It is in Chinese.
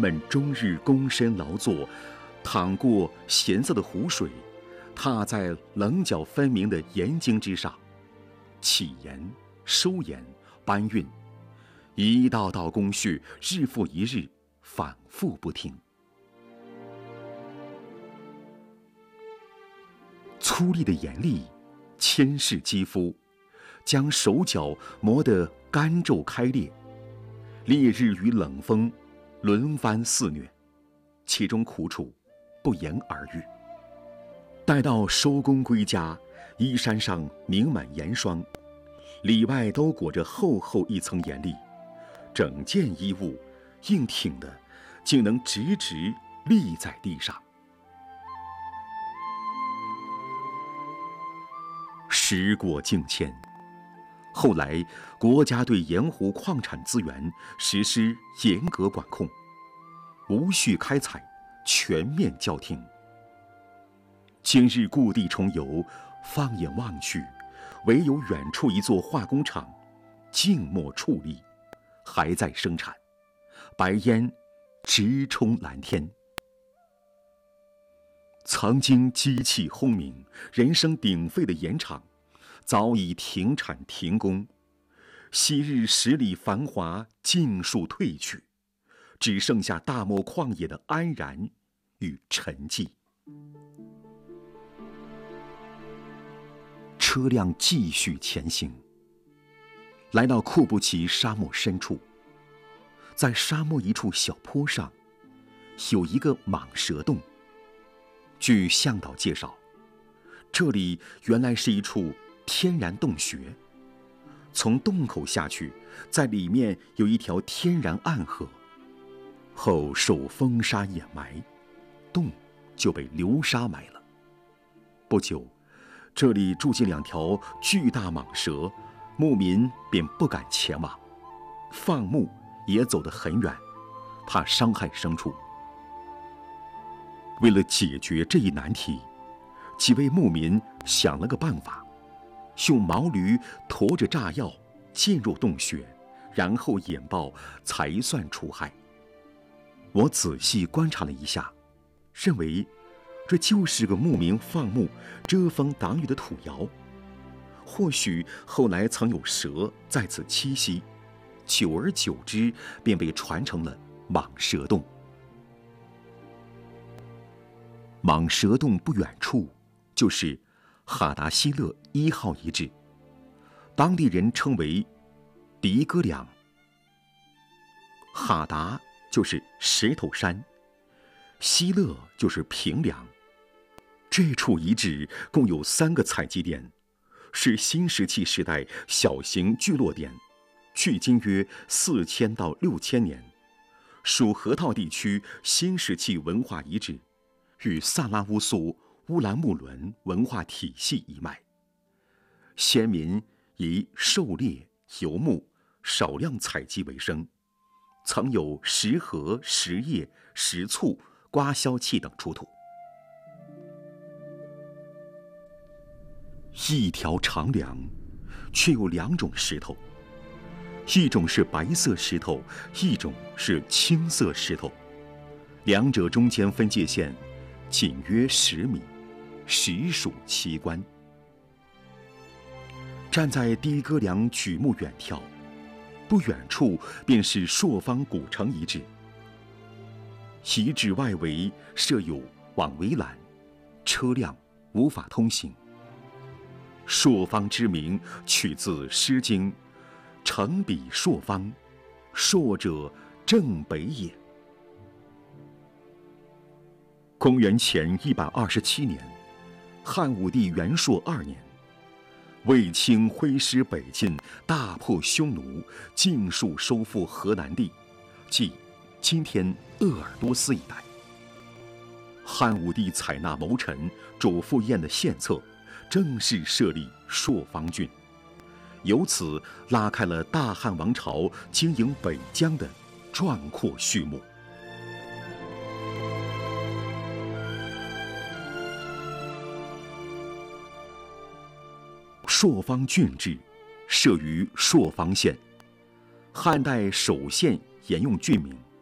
们终日躬身劳作，淌过咸涩的湖水，踏在棱角分明的盐津之上，起盐、收盐、搬运，一道道工序日复一日，反复不停。粗粝的盐粒牵拭肌肤，将手脚磨得干皱开裂，烈日与冷风轮番肆虐，其中苦楚不言而喻。待到收工归家，衣衫上凝满盐霜，里外都裹着厚厚一层盐粒，整件衣物硬挺的竟能直直立在地上。时过境迁，后来国家对盐湖矿产资源实施严格管控，无序开采，全面叫停。今日故地重游，放眼望去，唯有远处一座化工厂静默矗立，还在生产，白烟直冲蓝天。曾经机器轰鸣、人声鼎沸的盐场，早已停产停工，昔日十里繁华尽数褪去，只剩下大漠旷野的安然与沉寂。车辆继续前行，来到库布齐沙漠深处，在沙漠一处小坡上，有一个蟒蛇洞。据向导介绍，这里原来是一处天然洞穴，从洞口下去，在里面有一条天然暗河，后受风沙掩埋，洞就被流沙埋了。不久，这里住进2条巨大蟒蛇，牧民便不敢前往，放牧也走得很远，怕伤害牲畜。为了解决这一难题，几位牧民想了个办法，用毛驴驮着炸药进入洞穴，然后引爆才算除害。我仔细观察了一下，认为这就是个牧民放牧遮风挡雨的土窑，或许后来曾有蛇在此栖息，久而久之便被传成了蟒蛇洞。蟒蛇洞不远处就是哈达希勒1号遗址，当地人称为迪戈梁。哈达就是石头山，希勒就是平凉。这处遗址共有3个采集点，是新石器时代小型聚落点，距今约4000到6000年，属河套地区新石器文化遗址，与萨拉乌素乌兰木伦文化体系一脉。先民以狩猎、游牧、少量采集为生，曾有石盒、石叶、石簇、刮削器等出土。一条长梁，却有2种石头，一种是白色石头，一种是青色石头，两者中间分界线仅约10米，实属奇观。站在迪戈梁举目远眺，不远处便是朔方古城遗址。遗址外围设有网围栏，车辆无法通行。朔方之名取自《诗经》：“城彼朔方，朔者正北也。”公元前127年，汉武帝元朔2年，卫青挥师北进，大破匈奴，尽数收复河南地，即今天鄂尔多斯一带。汉武帝采纳谋臣主父偃的献策，正式设立朔方郡，由此拉开了大汉王朝经营北疆的壮阔序幕。朔方郡治设于朔方县，汉代首县沿用郡名。